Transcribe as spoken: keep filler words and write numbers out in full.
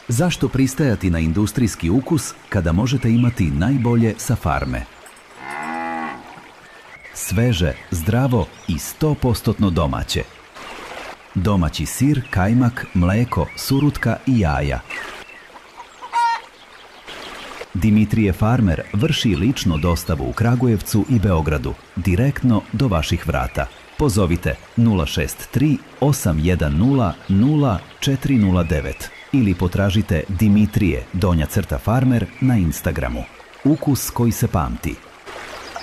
Zašto pristajati na industrijski ukus kada možete imati najbolje sa farme? Sveže, zdravo i sto posto domaće. Domaći sir, kajmak, mleko, surutka i jaja. Dimitrije Farmer vrši ličnu dostavu u Kragujevcu i Beogradu, direktno do vaših vrata. Pozovite nula šest tri osam jedan nula nula četiri nula devet ili potražite Dimitrije donja crta Farmer na Instagramu. Ukus koji se pamti.